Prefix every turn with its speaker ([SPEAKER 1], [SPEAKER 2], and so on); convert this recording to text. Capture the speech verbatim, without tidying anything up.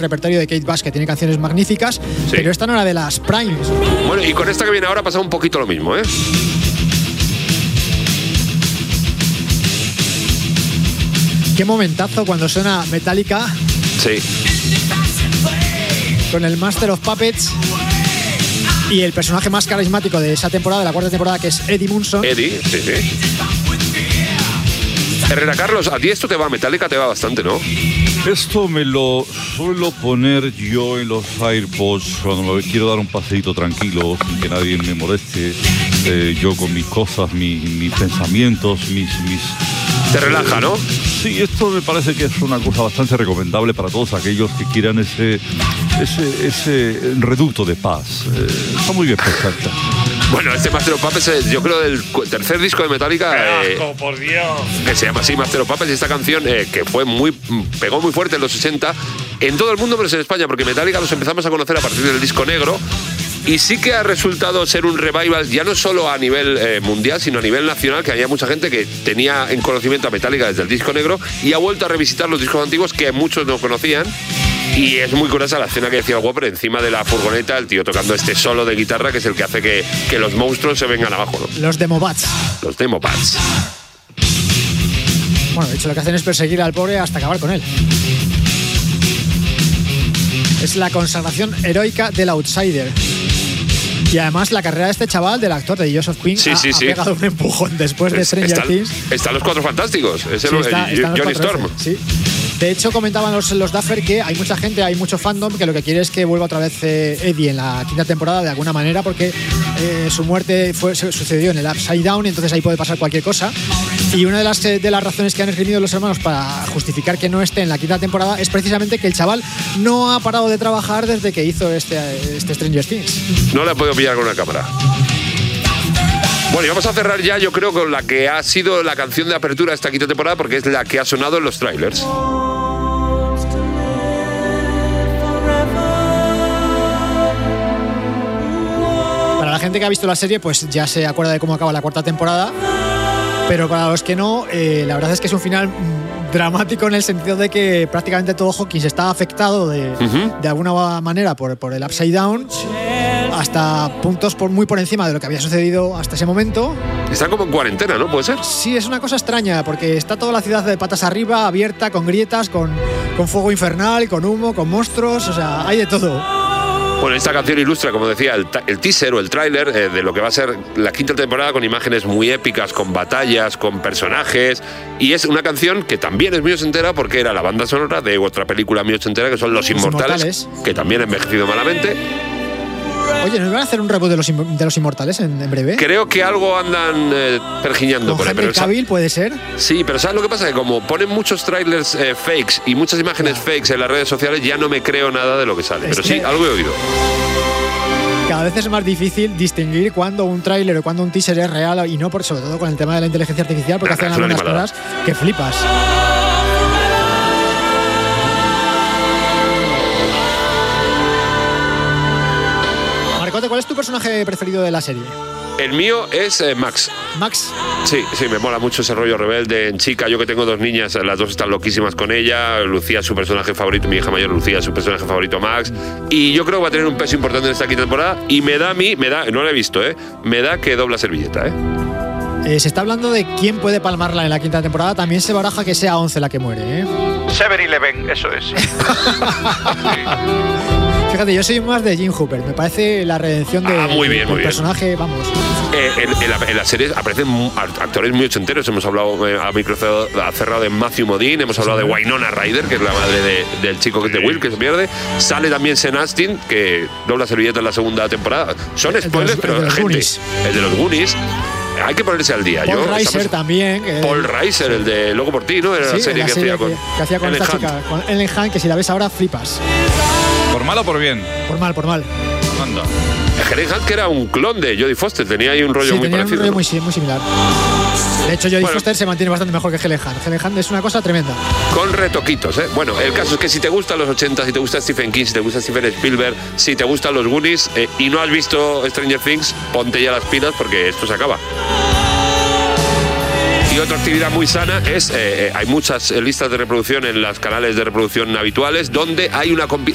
[SPEAKER 1] repertorio de Kate Bush, que tiene canciones magníficas, sí. pero esta no era de las Primes.
[SPEAKER 2] Bueno, y con esta que viene ahora pasa un poquito lo mismo, ¿eh?
[SPEAKER 1] Qué momentazo cuando suena Metallica.
[SPEAKER 2] Sí.
[SPEAKER 1] Con el Master of Puppets y el personaje más carismático de esa temporada, de la cuarta temporada, que es Eddie Munson.
[SPEAKER 2] Eddie, sí, sí. Herrera Carlos, a ti esto te va, Metallica te va bastante, ¿no?
[SPEAKER 3] Esto me lo suelo poner yo en los AirPods cuando me quiero dar un paseíto tranquilo, sin que nadie me moleste. Eh, yo con mis cosas, mis, mis pensamientos, mis... mis
[SPEAKER 2] Te relaja, ¿no?
[SPEAKER 3] Sí, esto me parece que es una cosa bastante recomendable para todos aquellos que quieran ese, ese, ese reducto de paz. Eh, está muy bien perfecta.
[SPEAKER 2] Bueno, este Master of Puppets es, yo creo, del tercer disco de Metallica.
[SPEAKER 4] ¡Qué asco, eh, por Dios!
[SPEAKER 2] Que se llama así, Master of Puppets, y esta canción eh, que fue muy, pegó muy fuerte en los sesenta, en todo el mundo, menos en España, porque Metallica los empezamos a conocer a partir del disco negro. Y sí que ha resultado ser un revival, ya no solo a nivel eh, mundial, sino a nivel nacional, que había mucha gente que tenía en conocimiento a Metallica desde el disco negro y ha vuelto a revisitar los discos antiguos que muchos no conocían. Y es muy curiosa la escena que decía Whopper encima de la furgoneta, el tío tocando este solo de guitarra, que es el que hace que, que los monstruos se vengan abajo, ¿no?
[SPEAKER 1] Los Demobats.
[SPEAKER 2] Los Demobats.
[SPEAKER 1] Bueno, de hecho lo que hacen es perseguir al pobre hasta acabar con él. Es la consagración heroica del outsider. Y además la carrera de este chaval, del actor de Joseph Pink,
[SPEAKER 2] sí,
[SPEAKER 1] ha,
[SPEAKER 2] sí,
[SPEAKER 1] ha
[SPEAKER 2] sí.
[SPEAKER 1] pegado un empujón después de Stranger
[SPEAKER 2] están,
[SPEAKER 1] Things.
[SPEAKER 2] Están los Cuatro Fantásticos, es el,
[SPEAKER 1] sí, está,
[SPEAKER 2] el, el Johnny Storm.
[SPEAKER 1] Sí. De hecho, comentaban los, los Duffer que hay mucha gente, hay mucho fandom que lo que quiere es que vuelva otra vez eh, Eddie en la quinta temporada de alguna manera, porque eh, su muerte fue, sucedió en el Upside Down, y entonces ahí puede pasar cualquier cosa. Y una de las, de las razones que han esgrimido los hermanos para justificar que no esté en la quinta temporada es precisamente que el chaval no ha parado de trabajar desde que hizo este, este Stranger Things.
[SPEAKER 2] No le ha podido pillar con una cámara. Bueno, y vamos a cerrar ya, yo creo, con la que ha sido la canción de apertura de esta quinta temporada, porque es la que ha sonado en los trailers.
[SPEAKER 1] Para la gente que ha visto la serie, pues ya se acuerda de cómo acaba la cuarta temporada. Pero para los que no, eh, la verdad es que es un final dramático en el sentido de que prácticamente todo Hawkins está afectado de, uh-huh. de alguna manera por, por el Upside Down, hasta puntos por, muy por encima de lo que había sucedido hasta ese momento.
[SPEAKER 2] Está como en cuarentena, ¿no? ¿Puede ser?
[SPEAKER 1] Sí, es una cosa extraña, porque está toda la ciudad de patas arriba, abierta, con grietas, con, con fuego infernal, con humo, con monstruos, o sea, hay de todo.
[SPEAKER 2] Bueno, esta canción ilustra, como decía, el, el teaser o el tráiler eh, de lo que va a ser la quinta temporada, con imágenes muy épicas, con batallas, con personajes. Y es una canción que también es muy ochentera, porque era la banda sonora de otra película muy ochentera, que son Los, los Inmortales, Inmortales, que también ha envejecido malamente.
[SPEAKER 1] Oye, ¿nos van a hacer un reboot de los, de los Inmortales en, en breve?
[SPEAKER 2] Creo que algo andan eh, pergiñando por ahí.
[SPEAKER 1] Henry Cavill, ¿puede ser?
[SPEAKER 2] Sí, pero ¿sabes lo que pasa? Que como ponen muchos trailers eh, fakes y muchas imágenes claro. fakes en las redes sociales, ya no me creo nada de lo que sale. Es pero que sí, algo he oído.
[SPEAKER 1] Cada vez es más difícil distinguir cuando un tráiler o cuando un teaser es real y no, por, sobre todo con el tema de la inteligencia artificial, porque hacen algunas cosas que flipas. ¿Cuál es tu personaje preferido de la serie?
[SPEAKER 2] El mío es eh, Max.
[SPEAKER 1] ¿Max?
[SPEAKER 2] Sí, sí, me mola mucho ese rollo rebelde en chica. Yo que tengo dos niñas, las dos están loquísimas con ella. Lucía es su personaje favorito, mi hija mayor Lucía es su personaje favorito, Max. Y yo creo que va a tener un peso importante en esta quinta temporada. Y me da a mí, me da, no lo he visto, ¿eh? Me da que dobla servilleta, ¿eh?
[SPEAKER 1] Eh, se está hablando de quién puede palmarla en la quinta temporada. También se baraja que sea once la que muere, ¿eh?
[SPEAKER 4] Seven Eleven, eso es. Sí.
[SPEAKER 1] Fíjate, yo soy más de Jim Hooper. Me parece la redención de,
[SPEAKER 2] ah, muy bien,
[SPEAKER 1] del
[SPEAKER 2] muy bien.
[SPEAKER 1] personaje, vamos.
[SPEAKER 2] Eh, en, en, la, en la serie aparecen actores muy ochenteros. Hemos hablado eh, a micro cerrado de Matthew Modine, hemos hablado sí, de Winona Ryder, que es la madre de, del chico que es de Will, que se pierde. Sale también Sean Astin, que dobla servilleta en la segunda temporada. Son spoilers, pero
[SPEAKER 1] el de
[SPEAKER 2] gente.
[SPEAKER 1] Goonies.
[SPEAKER 2] El de los Goonies. Hay que ponerse al día.
[SPEAKER 1] Paul
[SPEAKER 2] Yo,
[SPEAKER 1] Reiser
[SPEAKER 2] estamos...
[SPEAKER 1] también. Que...
[SPEAKER 2] Paul Reiser, el de Loco por ti, ¿no? Era
[SPEAKER 1] sí,
[SPEAKER 2] la serie,
[SPEAKER 1] la
[SPEAKER 2] que,
[SPEAKER 1] serie
[SPEAKER 2] hacía con,
[SPEAKER 1] que, que hacía con
[SPEAKER 2] Ellen
[SPEAKER 1] esta
[SPEAKER 2] Hunt.
[SPEAKER 1] chica, con Ellen Hunt, que si la ves ahora flipas.
[SPEAKER 3] ¿Por mal o por bien?
[SPEAKER 1] Por mal, por mal.
[SPEAKER 3] Anda.
[SPEAKER 2] Ellen Hunt, que era un clon de Jodie Foster, tenía ahí un rollo
[SPEAKER 1] sí,
[SPEAKER 2] muy
[SPEAKER 1] tenía
[SPEAKER 2] parecido.
[SPEAKER 1] un rollo muy, muy similar. De hecho, Jodie
[SPEAKER 2] bueno,
[SPEAKER 1] Foster se mantiene bastante mejor que Helen Hunt. Helen Hunt es una cosa tremenda.
[SPEAKER 2] Con retoquitos, ¿eh? Bueno, el caso es que si te gustan los ochenta, si te gusta Stephen King, si te gusta Steven Spielberg, si te gustan los Goonies eh, y no has visto Stranger Things, ponte ya las pilas porque esto se acaba. Y otra actividad muy sana es, eh, hay muchas listas de reproducción en los canales de reproducción habituales donde hay una